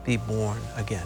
be born again.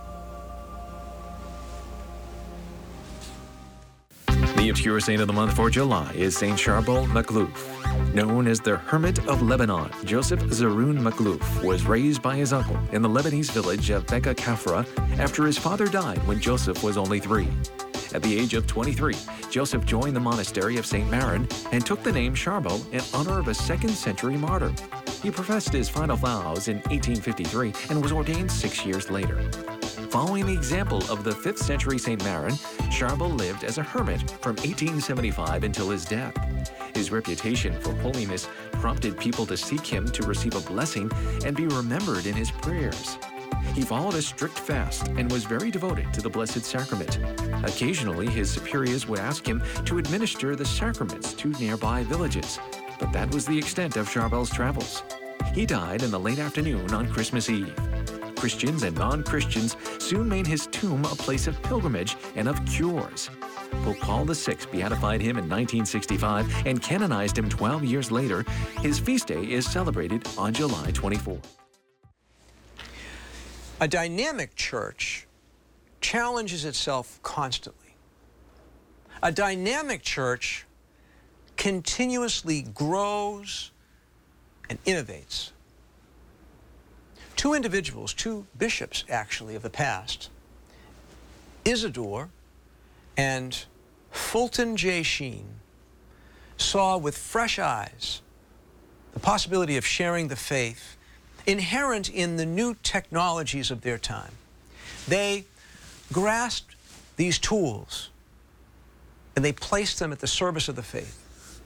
The obscure saint of the month for July is Saint Charbel Makhlouf. Known as the Hermit of Lebanon, Joseph Zaroun Makhlouf was raised by his uncle in the Lebanese village of Beka Kafra after his father died when Joseph was only 3. At the age of 23, Joseph joined the monastery of St. Maron and took the name Charbel in honor of a 2nd century martyr. He professed his final vows in 1853 and was ordained 6 years later. Following the example of the 5th century St. Maron, Charbel lived as a hermit from 1875 until his death. His reputation for holiness prompted people to seek him to receive a blessing and be remembered in his prayers. He followed a strict fast and was very devoted to the Blessed Sacrament. Occasionally, his superiors would ask him to administer the sacraments to nearby villages, but that was the extent of Charbel's travels. He died in the late afternoon on Christmas Eve. Christians and non-Christians soon made his tomb a place of pilgrimage and of cures. Pope Paul VI beatified him in 1965 and canonized him 12 years later. His feast day is celebrated on July 24. A dynamic church challenges itself constantly. A dynamic church continuously grows and innovates. 2 individuals, 2 bishops actually of the past, Isidore and Fulton J. Sheen, saw with fresh eyes the possibility of sharing the faith inherent in the new technologies of their time. They grasped these tools and they placed them at the service of the faith.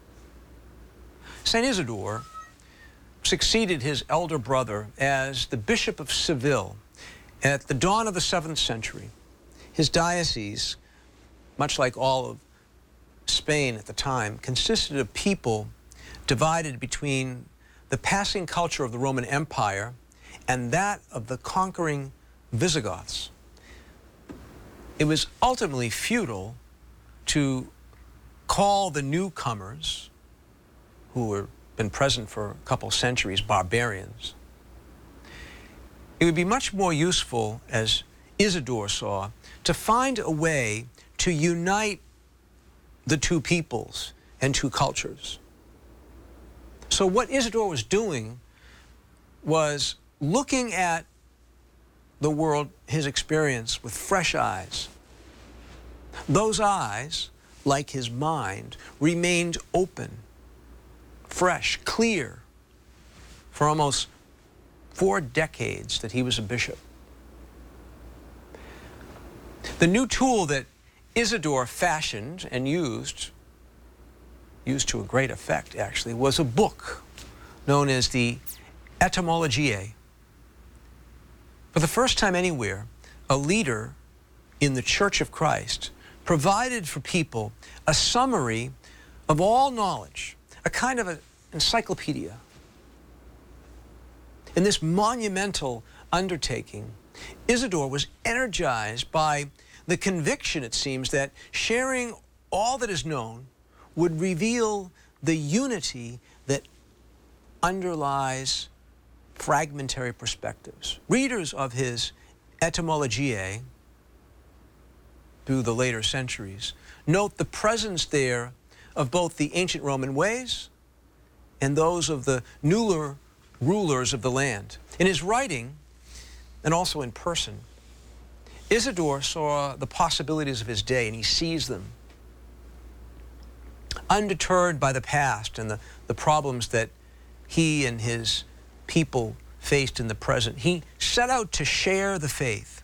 St. Isidore succeeded his elder brother as the Bishop of Seville at the dawn of the 7th century. His diocese, much like all of Spain at the time, consisted of people divided between the passing culture of the Roman Empire and that of the conquering Visigoths. It was ultimately futile to call the newcomers, who were been present for a couple centuries, barbarians. It would be much more useful, as Isidore saw, to find a way to unite the 2 peoples and 2 cultures. So what Isidore was doing was looking at the world, his experience, with fresh eyes. Those eyes, like his mind, remained open, fresh, clear, for almost 4 decades that he was a bishop. The new tool that Isidore fashioned and used to a great effect actually, was a book known as the Etymologiae. For the first time anywhere, a leader in the Church of Christ provided for people a summary of all knowledge, a kind of an encyclopedia. In this monumental undertaking, Isidore was energized by the conviction, it seems, that sharing all that is known would reveal the unity that underlies fragmentary perspectives. Readers of his Etymologiae through the later centuries note the presence there of both the ancient Roman ways and those of the newer rulers of the land. In his writing, and also in person, Isidore saw the possibilities of his day, and he seized them. Undeterred by the past and the problems that he and his people faced in the present, he set out to share the faith.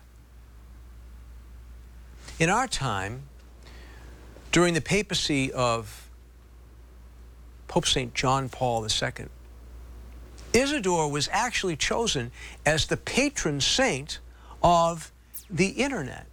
In our time, during the papacy of Pope St. John Paul II, Isidore was actually chosen as the patron saint of the internet.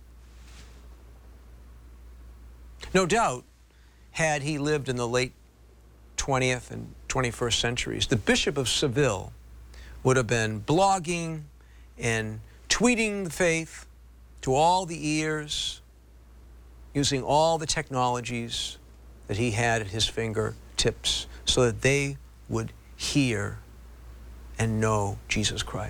No doubt, had he lived in the late 20th and 21st centuries, the Bishop of Seville would have been blogging and tweeting the faith to all the ears, using all the technologies that he had at his fingertips so that they would hear and know Jesus Christ.